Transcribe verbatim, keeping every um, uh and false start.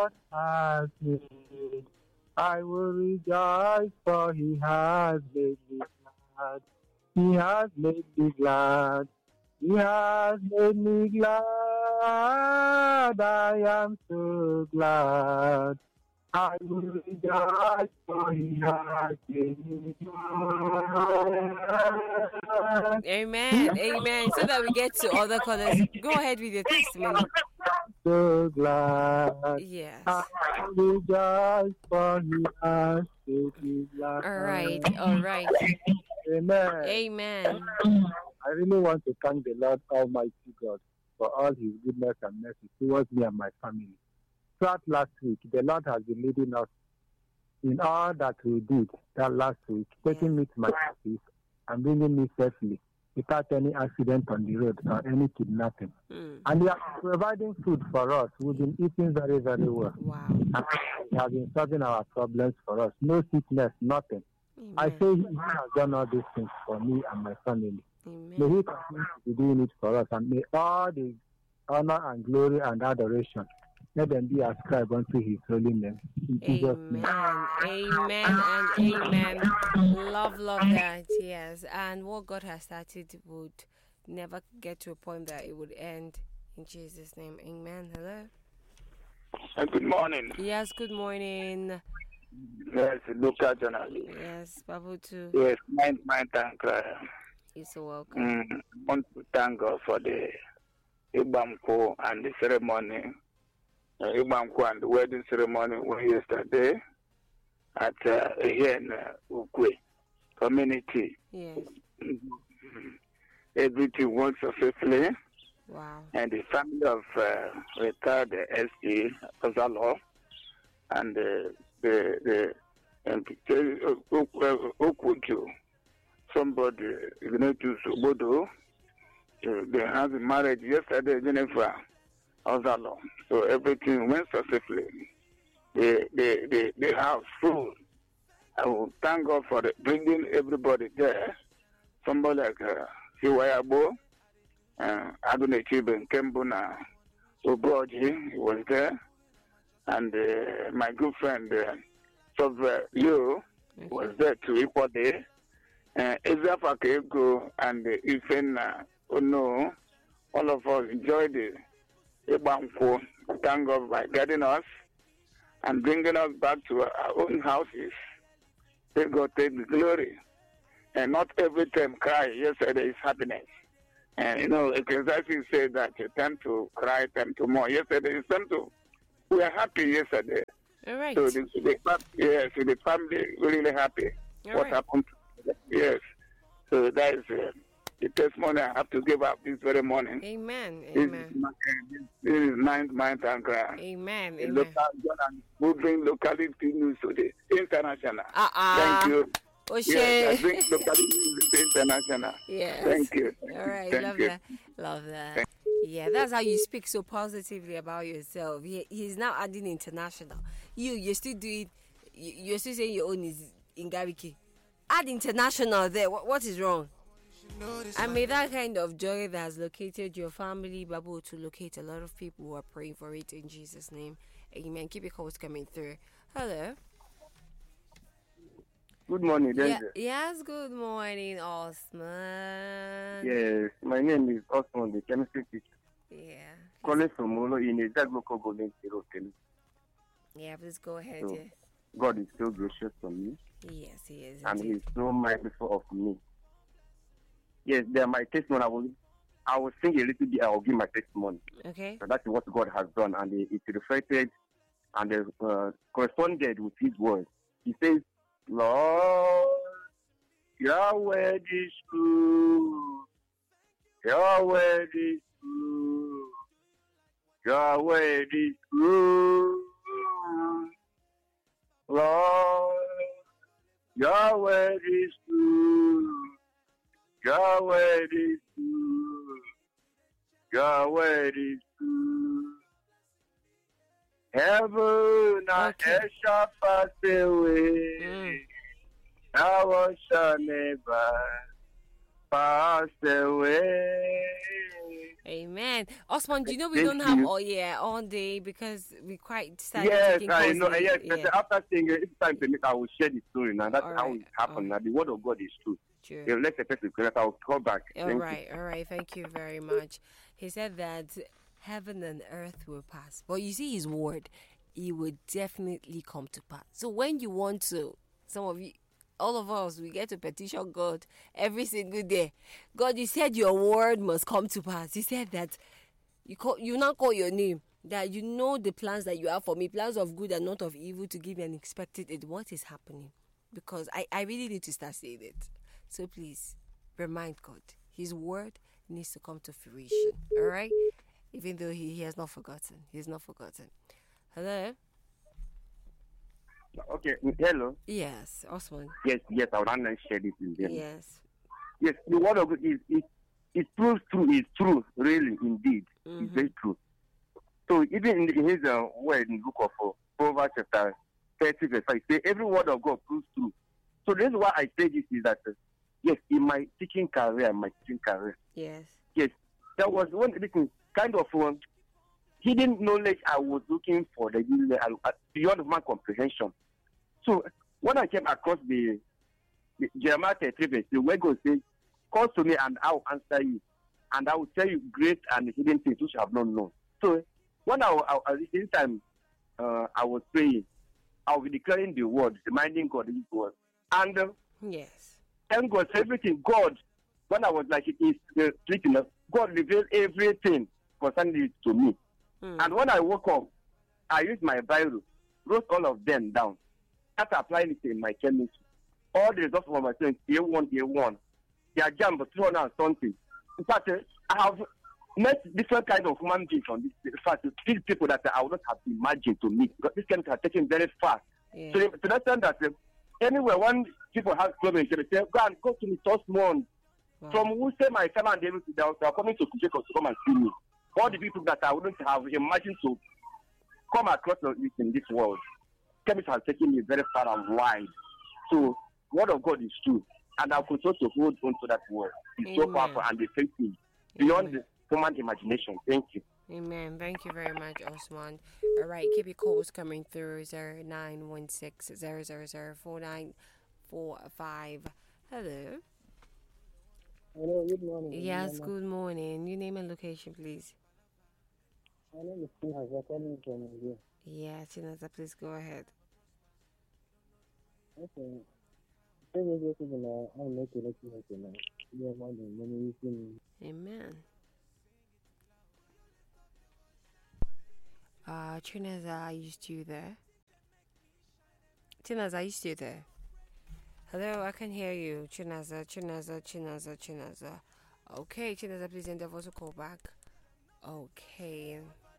Lord has made. I will rejoice, for he has made me glad. He has made me glad. He has made me glad. I am so glad. I will rejoice, for he has made me glad. Amen. Amen. So that we get to other callers. Go ahead with your testimony. So glad. Yes. I will rejoice, for he has made me glad. All right. All right. Amen. Amen. I really want to thank the Lord Almighty God for all his goodness and mercy towards me and my family. Throughout last week, the Lord has been leading us in all that we did that last week, taking Yeah. me to my office and bringing me safely without any accident on the road or any kidnapping. Mm. And they are providing food for us. We've been eating very, very well. Wow. And he has been solving our problems for us. No sickness, nothing. Amen. I say he has done all these things for me and my family. Amen. May he continue to be doing it for us, and may all the honor and glory and adoration let them be ascribed unto his holy name. In Jesus' name. Amen. Amen and amen. Love, love that. Yes. And what God has started would never get to a point that it would end. In Jesus' name. Amen. Hello. Uh, good morning. Yes. Good morning. Yes, local journalist. Yes. Babu too. Yes, my my thank uh, You're so welcome. mm, want to thank God for the Ibamko and the ceremony. Uh, Ibamko and the wedding ceremony was yesterday at uh, here in uh, Ukwe community. Yes. Mm-hmm. Everything went successfully, Wow. and the family of uh, retired S P Ozalo and uh, the the and Okuju, somebody Ignatius Obodo, uh, they had a marriage yesterday, Jennifer Ozalo. So everything went successfully. The the the, the house full. I will thank God for the, bringing everybody there. Somebody like uh, Siwayabo, uh, Adonai Chiben Kembuna Ogoji was there, and uh, my good friend uh, Sovra Leo was there too equally. Uh, Ezra Fakego and uh, Ifena Ono, all of us enjoyed the Ibanko. Thank God by guiding us and bringing us back to our own houses. May God take the glory. And not every time cry. Yesterday is happiness. And you know, Ecclesiastes said that uh, time to cry, time to mourn. Yesterday is time to. We are happy yesterday. All right. So the, the yes, the family really happy. All what right. happened? Yes. So that is uh, the testimony I have to give up this very morning. Amen. This Amen. is, my, this is ninth month and cry. Amen. The Amen. local journal who bring locality news to the international. Uh-uh. Thank you. Oshe. Yes, I bring locality news to the international. Yes. Thank you. All right. Thank Love you. that. Love that. Yeah, that's how you speak so positively about yourself. He, he's now adding international. You, you're still doing, you, you're still saying your own is in Gariki. Add international there. What, what is wrong? And may that kind of joy that has located your family, Babu, to locate a lot of people who are praying for it in Jesus' name. Amen. Keep your calls coming through. Hello. Good morning, Yeah, Denzel. yes, good morning, Osman. Yes, my name is Osman, the chemistry teacher. Yeah. Calling from Molo in a that local government area. Yeah, please go ahead. So, Yeah. God is so gracious to me, Yes, he is. and He indeed. is so mindful of me. Yes, they are my testimony. I will, I will sing a little bit. I will give my testimony. Okay. So that's what God has done, and it, it reflected and uh, corresponded with His word. He says, "Lord, Your word is true. Your word is true. Your word is true. Lord, Your word is true. Your word is true. Your word is true. Heaven and Okay. earth shall pass away. Mm. Thou word shall never pass away. Amen. Osman, do you know we Thank don't have you. all yeah all day because we quite started Yes, taking I calls know. late. Yes, Yeah. because after saying it, each time permit, I will share the story. Now that's All how right, it happened. all Now the word of God is true. True. Yeah, let the person correct. I will call back. All Thank right, all right. Thank you very much. He said that heaven and earth will pass, but you see his word, it will definitely come to pass. So when you want to, some of you, all of us, we get to petition God every single day. God, you said your word must come to pass. He said that you call, you now call your name, that you know the plans that you have for me, plans of good and not of evil, to give me an expected end. What is happening? Because I, I really need to start saying it. So please, remind God. His word needs to come to fruition. All right? Even though he, he has not forgotten. He has not forgotten. Hello? you. Okay. Hello. Yes, Osman. Yes, yes. I will not share this in them. Yes. Yes, the word of God is is it proves true. It's true, really, indeed. Mm-hmm. It's very true. So even in his uh, word in the book of uh, Proverbs chapter thirty verse five, say every word of God proves true. So the reason why I say this is that uh, yes, in my teaching career, my teaching career, Yes. yes, there was one listen, kind of um, hidden knowledge I was looking for the uh, beyond my comprehension. So when I came across the, the Jeremiah thirty verse, where God says, "Call to me and I will answer you, and I will tell you great and hidden things which you have not known." So when I, I, I this time uh, I was praying, I was declaring the word, reminding God His word, and uh, Yes. thank God for everything. God, when I was like it is uh, sleeping, uh, God revealed everything concerning it to me. Mm. And when I woke up, I used my Bible, wrote all of them down, started applying it in my chemistry. All the results from my students, A one, A one, they are jammed two hundred and something. In fact, uh, I have met different kinds of human beings on this. In fact, these people that I would not have imagined to meet, because this chemical are taken very fast. Yeah. So to that extent that uh, anywhere when people have problems, they say, go and go to me just one. Wow. From who say my family and everything, they are, they are coming to Jacob to come and see me. All the people that I wouldn't have imagined to come across this in this world. Chemistry has taken me very far and wide. So, word of God is true. And I'll continue to hold on to that word. It's so Amen. powerful and effective beyond Amen. the human imagination. Thank you. Amen. Thank you very much, Osman. All right, keep your calls coming through zero nine one six zero zero zero four nine four five. Hello. Hello, good morning. Yes, Mama. good morning. Your name and location, please. My name is Tina. I'm calling from Nigeria. Yes, Chinasa, please go ahead. Okay. Thank you for the I'll make it let you know tonight. You have money, money, you can. Amen. Uh, Chinaza, are you still there? Chinaza, are you still there? Hello, I can hear you. Chinaza, Chinaza, Chinaza, Chinaza. Okay, Chinaza, please endeavor to call back. Okay.